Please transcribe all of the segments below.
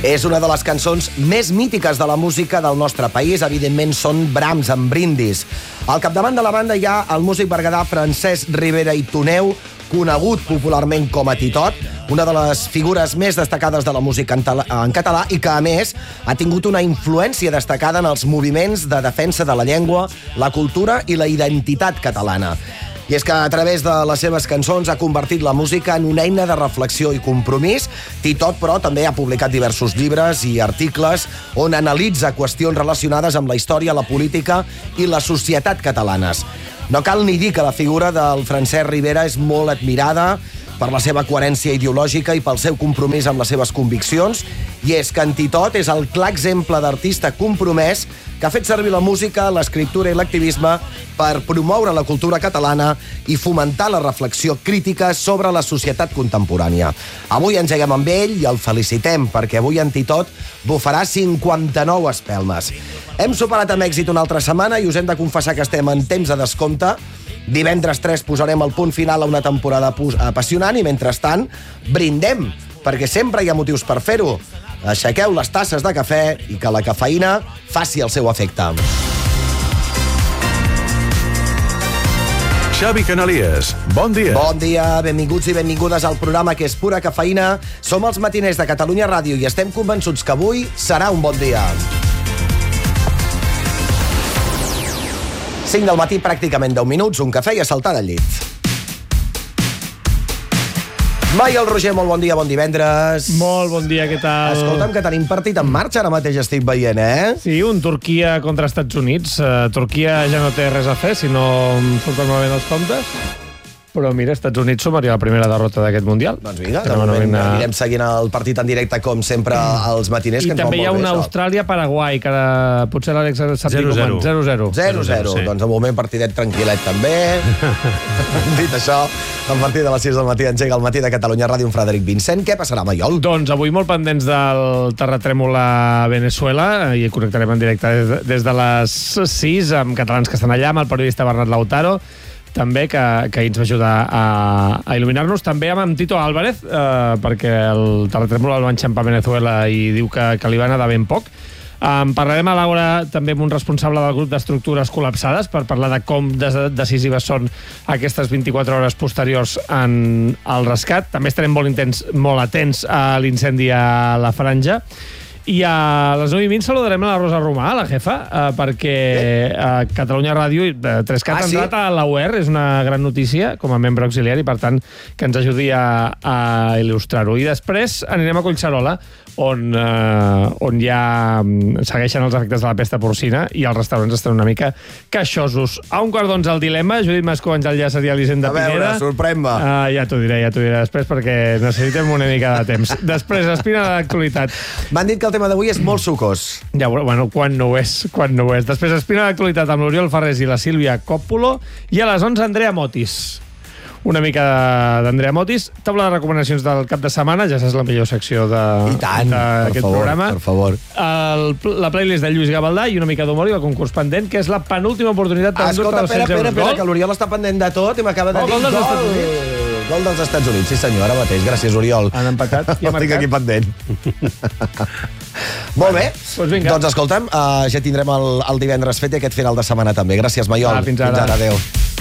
És una de les cançons més mítiques de la música del nostre país. Evidentment són Brahms amb Brindis. Al capdavant de la banda hi ha el músic berguedà Francesc Ribera i Toneu, conegut popularment com a Titot, una de les figures més destacades de la música en català i que, a més, ha tingut una influència destacada en els moviments de defensa de la llengua, la cultura i la identitat catalana. I és que a través de les seves cançons ha convertit la música en una eina de reflexió i compromís. Titot, però, també ha publicat diversos llibres i articles on analitza qüestions relacionades amb la història, la política i la societat catalanes. No cal ni dir que la figura del Francesc Ribera és molt admirada per la seva coherència ideològica i pel seu compromís amb les seves conviccions, i és que en Titot és el clar exemple d'artista compromès que ha fet servir la música, l'escriptura i l'activisme per promoure la cultura catalana i fomentar la reflexió crítica sobre la societat contemporània. Avui engeguem amb ell i el felicitem, perquè avui en Titot bufarà 59 espelmes. Hem superat amb èxit una altra setmana i us hem de confessar que estem en temps de descompte. Divendres 3 posarem el punt final a una temporada apassionant i, mentrestant, brindem, perquè sempre hi ha motius per fer-ho. Aixequeu les tasses de cafè i que la cafeïna faci el seu efecte. Xavi Canalies, bon dia. Bon dia, benvinguts i benvingudes al programa que és pura cafeïna. Som els matiners de Catalunya Ràdio i estem convençuts que avui serà un bon dia. 5 del matí, pràcticament 10 minuts, un cafè i a saltar del llit. Mai el Roger, molt bon dia, bon divendres. Molt bon dia, què tal? Escolta'm, que tenim partit en marxa, ara mateix estic veient, Sí, un Turquia contra Estats Units. Turquia ja no té res a fer si no surten malament els comptes. Però mira, Estats Units sumaria la primera derrota d'aquest Mundial. Doncs vinga, de moment anirem seguint el partit en directe, com sempre, als matiners. I també hi ha una Austràlia-Paraguai, que potser l'Àlex sap dir com 0-0. 0-0. Doncs al moment partidet tranquil·let també. Dit això, el partit de les 6 del matí engega el matí de Catalunya Ràdio amb Frederic Vincent. Què passarà, Maiol? Doncs avui molt pendents del terratrèmol a Venezuela i connectarem en directe des de les 6 amb catalans que estan allà, amb el periodista Bernat Lautaro, també, que ahir ens va ajudar a il·luminar-nos. També amb Tito Álvarez, perquè el terratrèmol el va enxampar a Venezuela i diu que li va anar de ben poc. Parlarem a l'hora també amb un responsable del grup d'estructures col·lapsades per parlar de com decisives són aquestes 24 hores posteriors al rescat. També estarem molt atents a l'incendi a la Franja. I a les 9:20 saludarem a la Rosa Romà, la jefa, perquè a Catalunya Ràdio 3CAT ha entrat a la UER, és una gran notícia com a membre auxiliar i, per tant, que ens ajudi a il·lustrar-ho. I després anirem a Collserola, on ja segueixen els efectes de la pesta porcina i els restaurants estan una mica queixosos. A 11:45 el dilema, Judit Mascó ens enllaça a l'Hisenda Pineda. A veure, sorprèn-me. Ja t'ho diré després, perquè necessitem una mica de temps. Després, espina de l'actualitat. M'han dit que el tema d'avui és molt sucós. Ja, bueno, quan no ho és. Després, espina de l'actualitat amb l'Oriol Ferrés i la Sílvia Còppolo, i a les 11 Andrea Motis. Una mica d'Andrea Motis. Taula de recomanacions del cap de setmana, ja saps la millor secció d'aquest programa. Per favor. La playlist de Lluís Gavaldà i una mica d'humor i el concurs pendent, que és la penúltima oportunitat per endur-te 200 euros. Espera, que l'Oriol està pendent de tot i m'acaba de dir gol dels Estats Units. Gol dels Estats Units, sí senyor, ara mateix. Gràcies, Oriol. Han empatat i ha marcat. Estic aquí pendent. Molt bé. Doncs escolta'm, ja tindrem el divendres fet i aquest final de setmana també. Gràcies, Maiol. Fins ara. Adéu.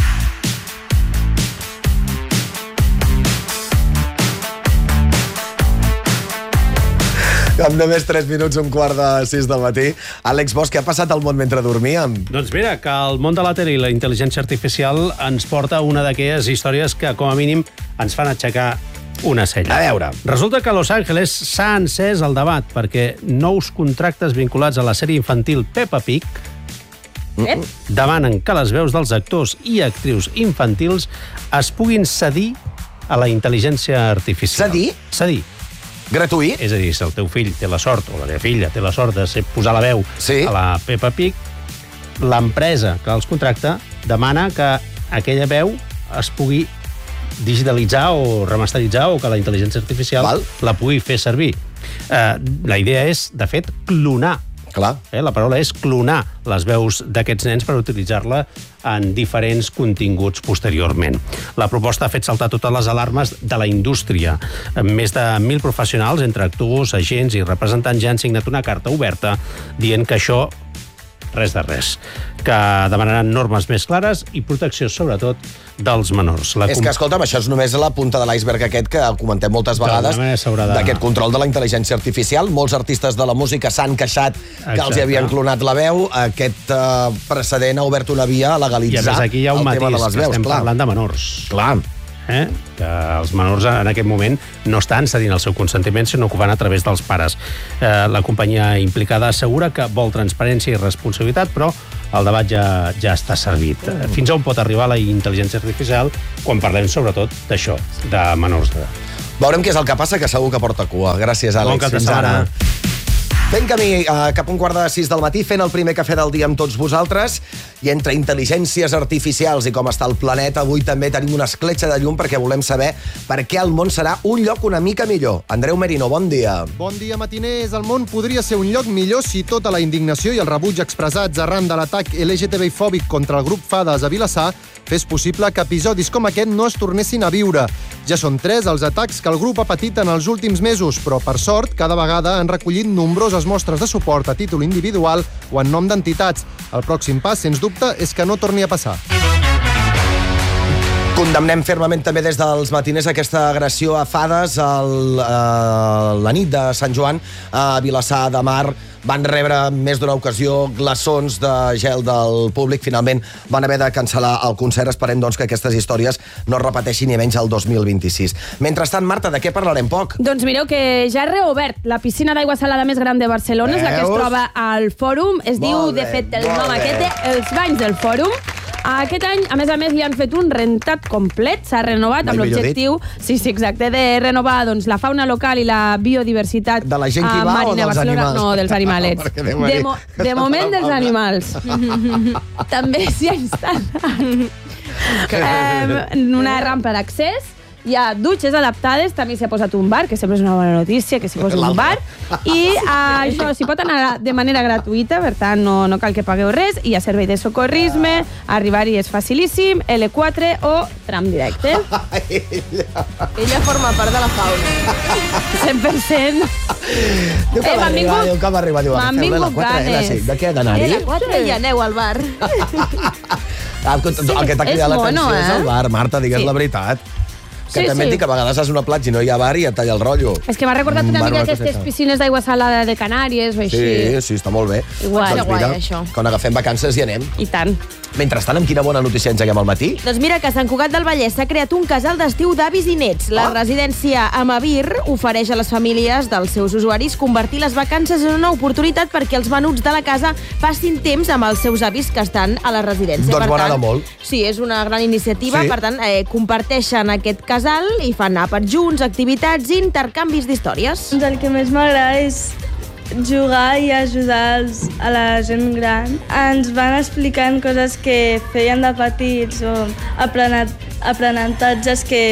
Amb només 3 minuts, 5:45 del matí. Àlex Bosch, què ha passat al món mentre dormíem? Doncs mira, que el món de la tele i la intel·ligència artificial ens porta una d'aquelles històries que, com a mínim, ens fan aixecar una cella. A veure. Resulta que a Los Angeles s'ha encès el debat perquè nous contractes vinculats a la sèrie infantil Peppa Pig demanen que les veus dels actors i actrius infantils es puguin cedir a la intel·ligència artificial. Cedir? Cedir. Gratuït? És a dir, si el teu fill té la sort, o la teva filla té la sort de posar la veu a la Peppa Pig, l'empresa que els contracta demana que aquella veu es pugui digitalitzar o remasteritzar o que la intel·ligència artificial la pugui fer servir. La idea és, de fet, clonar Clar. La paraula és clonar les veus d'aquests nens per utilitzar-la en diferents continguts posteriorment. La proposta ha fet saltar totes les alarmes de la indústria. Més de 1.000 professionals, entre actors, agents i representants, ja han signat una carta oberta dient que això res de res, que demanaran normes més clares i protecció, sobretot, dels menors. És que, escolta'm, això és només la punta de l'iceberg aquest que comentem moltes vegades d'aquest control de la intel·ligència artificial. Molts artistes de la música s'han queixat que els hi havien clonat la veu. Aquest precedent ha obert una via a legalitzar el tema de les veus. I a més, aquí hi ha un matís, que estem parlant de menors. Clar. Que els menors en aquest moment no estan cedint el seu consentiment, sinó que ho van a través dels pares. La companyia implicada assegura que vol transparència i responsabilitat, però el debat ja està servit. Fins on pot arribar la intel·ligència artificial quan parlem sobretot d'això, de menors d'edat. Veurem què és el que passa, que segur que porta cua. Gràcies, Àlex. Bon cap de setmana. Fent camí cap a 5:45 del matí, fent el primer cafè del dia amb tots vosaltres, i entre intel·ligències artificials i com està el planeta, avui també tenim una escletxa de llum perquè volem saber per què el món serà un lloc una mica millor. Andreu Merino, bon dia. Bon dia, matiners. El món podria ser un lloc millor si tota la indignació i el rebuig expressats arran de l'atac LGTBI-fòbic contra el grup Fades a Vilassar fes possible que episodis com aquest no es tornessin a viure. Ja són 3 els atacs que el grup ha patit en els últims mesos, però, per sort, cada vegada han recollit nombroses mostres de suport a títol individual o en nom d'entitats. El pròxim pas, sens dubte, és que no torni a passar. Condemnem fermament també des dels matiners aquesta agressió a Fades la nit de Sant Joan a Vilassar de Mar. Van rebre més d'una ocasió glaçons de gel del públic. Finalment van haver de cancel·lar el concert. Esperem, doncs, que aquestes històries no es repeteixin ni menys el 2026. Mentrestant, Marta, de què parlarem poc? Doncs mireu que ja ha reobert la piscina d'aigua salada més gran de Barcelona, és la que es troba al Fòrum. Es diu, de fet, el nom aquest, els Banys del Fòrum. Aquest any, a més, li han fet un rentat complet, s'ha renovat amb l'objectiu, sí, exacte, de renovar doncs, la fauna local i la biodiversitat. De la gent que hi va o dels animals? No, dels animalets. De moment dels animals. També s'hi ha instal·lat una rampa d'accés. Hi ha dutxes adaptades, també s'hi ha posat un bar, que sempre és una bona notícia, que s'hi posa un bar, i això s'hi pot anar de manera gratuïta, per tant no cal que pagueu res, hi ha servei de socorrisme, arribar-hi és facilíssim, L4 o tram directe. Ella forma part de la fauna. 100%. Diu que va arribar, m'han vingut ganes. De què, d'anar-hi? L4 i aneu al bar. El que t'ha cridat l'atenció és el bar, Marta, digues la veritat. Que també et dic que a vegades vas a una platja i no hi ha bar i et talla el rotllo. És que m'ha recordat una mica aquestes piscines d'aigua salada de Canàries o així. Sí, està molt bé. Igual. Doncs mira, quan agafem vacances hi anem. I tant. Mentrestant, amb quina bona notícia engeguem al matí? Doncs mira que a Sant Cugat del Vallès s'ha creat un casal d'estiu d'avis i nets. La residència Amavir ofereix a les famílies dels seus usuaris convertir les vacances en una oportunitat perquè els venuts de la casa passin temps amb els seus avis que estan a la residència. Doncs m'agrada molt. Sí, és una gran iniciativa. Per tant, comparteixen aquest casal i fan àpats junts, activitats i intercanvis d'històries. El que més m'agrada és jugar i ajudar a la gent gran. Ens van explicant coses que feien de petits o aprenentatges que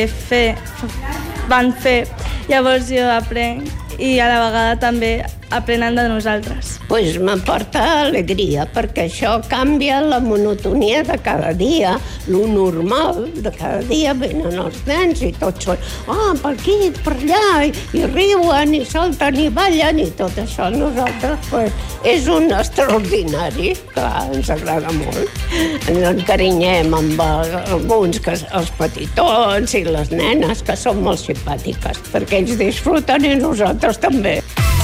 van fer. Llavors jo aprenc i a la vegada també aprenen de nosaltres. Pues m'aporta alegria, perquè això canvia la monotonia de cada dia, lo normal de cada dia. Venen els nens i tots són per aquí, per allà, i riuen, i salten, i ballen, i tot això nosaltres, pues, és un extraordinari, clar, ens agrada molt. Ens encarinyem amb alguns, els petitons i les nenes, que són molt simpàtiques, perquè ells disfruten i nosaltres també.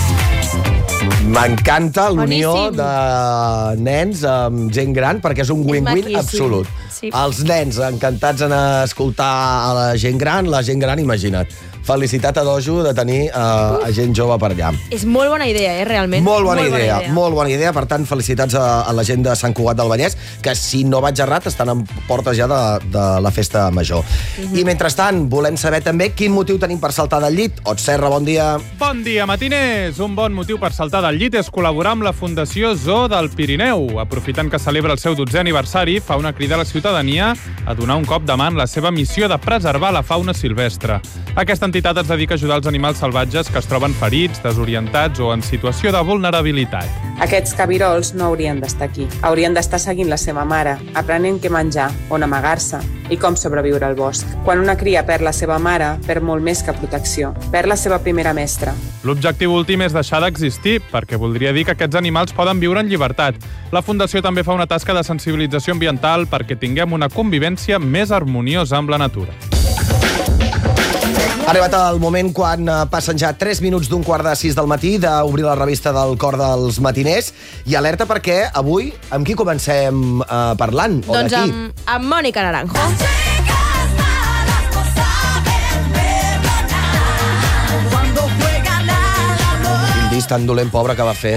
M'encanta l'unió de nens amb gent gran, perquè és un win-win absolut. Sí. Els nens encantats en escoltar a la gent gran, imagina't. Felicitat a Dojo de tenir gent jove per allà. És molt bona idea, realment. Molt bona idea. Per tant, felicitats a la gent de Sant Cugat del Vallès, que, si no vaig errat, estan en portes ja de la festa major. I mentrestant, volem saber també quin motiu tenim per saltar del llit. Ot Serra, bon dia. Bon dia, matiners. Un bon motiu per saltar del llit escollit és col·laborar amb la Fundació Zoo del Pirineu. Aprofitant que celebra el seu 12è aniversari, fa una crida a la ciutadania a donar un cop de mà en la seva missió de preservar la fauna silvestre. Aquesta entitat es dedica a ajudar els animals salvatges que es troben ferits, desorientats o en situació de vulnerabilitat. Aquests cabirols no haurien d'estar aquí. Haurien d'estar seguint la seva mare, aprenent què menjar, on amagar-se i com sobreviure al bosc. Quan una cria perd la seva mare, perd molt més que protecció. Perd la seva primera mestra. L'objectiu últim és deixar d'existir, perquè voldria dir que aquests animals poden viure en llibertat. La Fundació també fa una tasca de sensibilització ambiental perquè tinguem una convivència més harmoniosa amb la natura. Ha arribat el moment quan passen ja 3 minuts d'un 5:15 del matí d'obrir la revista del Cor dels Matiners i alerta perquè avui amb qui comencem parlant? O doncs d'aquí? amb Mònica Naranjo. Quin disc tan dolent, pobre, que va fer.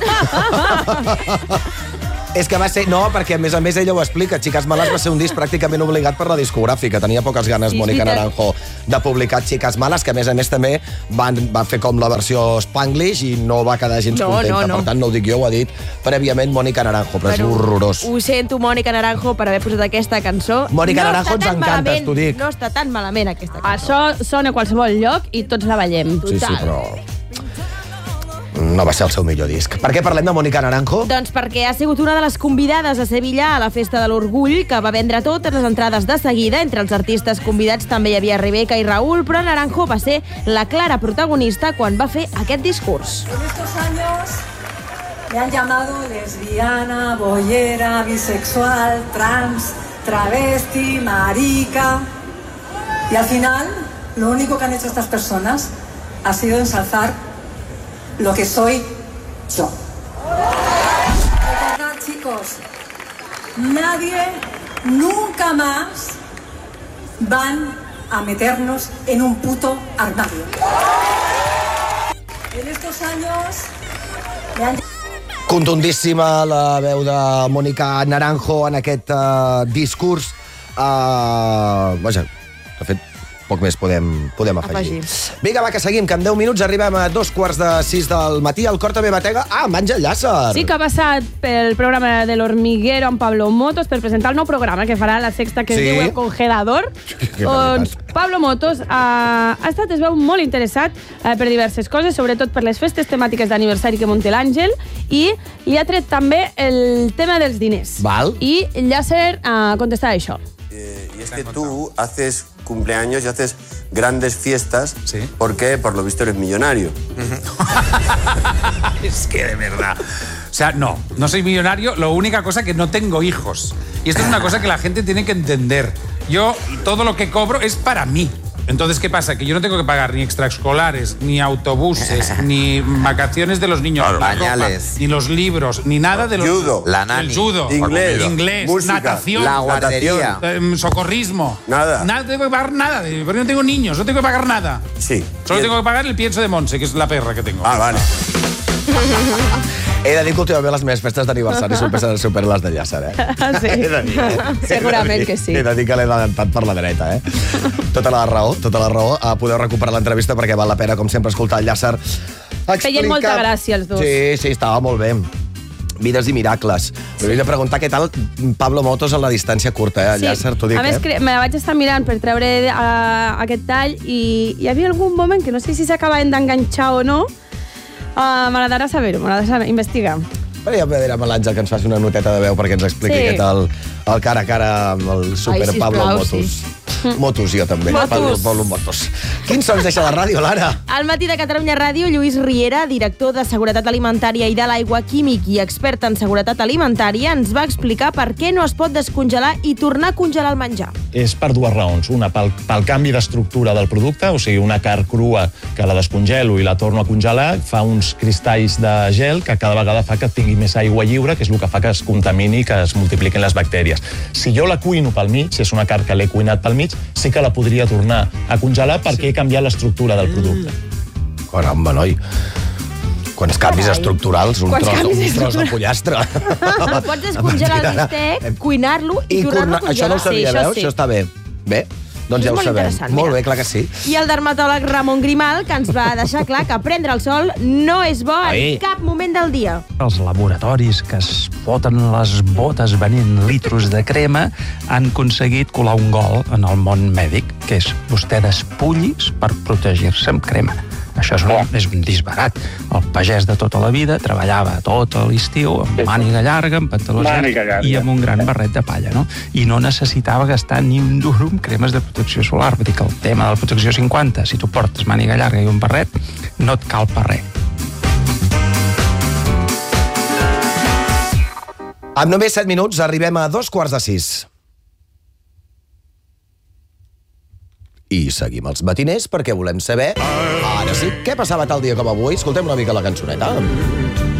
És que va ser... No, perquè a més ella ho explica. Chicas Malas va ser un disc pràcticament obligat per la discogràfica. Tenia poques ganes Mònica Naranjo de publicar Chicas Malas, que a més també va fer com la versió Spanglish i no va quedar gens contenta. Per tant, no ho dic jo, ho ha dit prèviament Mònica Naranjo, però és horrorós. Ho sento, Mònica Naranjo, per haver posat aquesta cançó. Mònica Naranjo ens encanta, t'ho dic. No està tan malament, aquesta cançó. Això sona a qualsevol lloc i tots la ballem. Sí, però... no va ser el seu millor disc. Per què parlem de Mònica Naranjo? Doncs perquè ha sigut una de les convidades a Sevilla a la Festa de l'Orgull, que va vendre totes les entrades de seguida. Entre els artistes convidats també hi havia Rebeca i Raúl, però Naranjo va ser la clara protagonista quan va fer aquest discurs. En estos años me han llamado lesbiana, boyera, bisexual, trans, travesti, marica. Y al final, lo único que han hecho estas personas ha sido ensalzar lo que soy yo. Recordad, chicos, nadie nunca más van a meternos en un puto armario. En estos años me han... Contundíssima la veu de Mònica Naranjo en aquest discurs. Vaja, de fet, poc més podem afegir. Vinga, va, que seguim, que en 10 minuts arribem a 5:45 del matí. El Cor també batega... amb Àngel Llàcer. Sí, que ha passat pel programa de l'Hormiguero amb Pablo Motos per presentar el nou programa que farà la Sexta, que es diu El Congelador. Doncs Pablo Motos es veu molt interessat per diverses coses, sobretot per les festes temàtiques d'aniversari que munta l'Àngel, i li ha tret també el tema dels diners. Val. I Llàcer contestava això. Y es que tú haces cumpleaños y haces grandes fiestas porque, por lo visto, eres millonario. Es que de verdad. O sea, no soy millonario, la única cosa que no tengo hijos. Y esto es una cosa que la gente tiene que entender. Yo, todo lo que cobro es para mí. Entonces, ¿qué pasa? Que yo no tengo que pagar ni extraescolares, ni autobuses, ni vacaciones de los niños, pañales, ni los libros, ni nada de los... Judo. La nani. El judo. Inglés. Música. Natación. La guardería. Socorrismo. Nada. Nada, tengo que pagar nada. Porque no tengo niños, no tengo que pagar nada. Sí. Solo tengo que pagar el pienso de Montse, que es la perra que tengo. Ah, vale. He de dir que últimament les meves festes d'aniversari superen les de Llàcer, Sí. Segurament que sí. He de dir que l'he adelantat per la dreta, Tota la raó. Podeu recuperar l'entrevista perquè val la pena, com sempre, escoltar el Llàcer explicar... Feien molta gràcia els dos. Sí, estava molt bé. Vides i miracles. Però he de preguntar què tal Pablo Motos a la distància curta, Llàcer, t'ho dic, A més, me la vaig estar mirant per treure aquest tall i hi havia algun moment que no sé si s'acabaven d'enganxar o no. M'agradarà saber-ho, m'agradarà investigar. Però ja veurem a l'Àngel que ens faci una noteta de veu perquè ens expliqui què tal el cara a cara amb el super Pablo Motos. Motos, jo també. Pablo Motos. Quins sons deixa la ràdio, Lara? Al matí de Catalunya Ràdio, Lluís Riera, director de Seguretat Alimentària i de l'Aigua Químic i expert en seguretat alimentària, ens va explicar per què no es pot descongelar i tornar a congelar el menjar. És per dues raons. Una, pel canvi d'estructura del producte, o sigui, una carn crua que la descongelo i la torno a congelar, fa uns cristalls de gel que cada vegada fa que tingui més aigua lliure, que és el que fa que es contamini i que es multipliquin les bactèries. Si jo la cuino pel mig, si és una carn que l'he cuinat pel mig, sí que la podria tornar a congelar perquè he canviat l'estructura del producte. Caramba, noi. Quants canvis estructurals, un tros de pollastre. Però pots descongelar el bistec, cuinar-lo i tornar-lo a congelar. Això no ho sabia, veus? Això està bé. Bé. Doncs ja ho sabem. Molt bé, clar que sí. I el dermatòleg Ramon Grimal, que ens va deixar clar que prendre el sol no és bo en cap moment del dia. Els laboratoris que es foten les botes venent litros de crema han aconseguit colar un gol en el món mèdic, que és vostè despullis per protegir-se amb crema. Això és un disbarat. El pagès de tota la vida treballava tot l'estiu amb màniga llarga, amb pantalons llargs i amb un gran barret de palla, no? I no necessitava gastar ni un duro amb cremes de protecció solar. Vull dir que el tema de la protecció 50, si tu portes màniga llarga i un barret, no et cal per res. Amb només 7 minuts arribem a 5:15. I seguim els matiners perquè volem saber, ara sí, què passava tal dia com avui. Escoltem una mica la cançoneta.